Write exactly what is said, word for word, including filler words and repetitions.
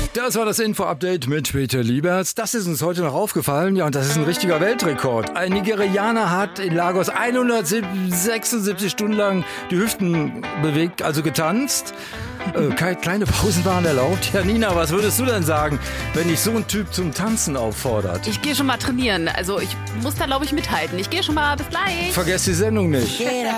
Das war das Info-Update mit Peter Lieberts. Das ist uns heute noch aufgefallen. Ja, und das ist ein richtiger Weltrekord. Ein Nigerianer hat in Lagos hundertsechsundsiebzig Stunden lang die Hüften bewegt, also getanzt. Äh, kleine Pausen waren erlaubt. Ja, Nina, was würdest du denn sagen, wenn dich so ein Typ zum Tanzen auffordert? Ich gehe schon mal trainieren. Also ich muss da, glaube ich, mithalten. Ich gehe schon mal. Bis gleich. Vergesst die Sendung nicht.